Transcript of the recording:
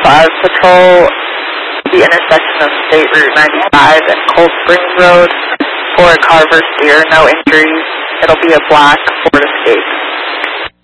5 patrol the intersection of State Route 95 and Cold Spring Road for a Carver steer, no injuries. It'll be a black 4 to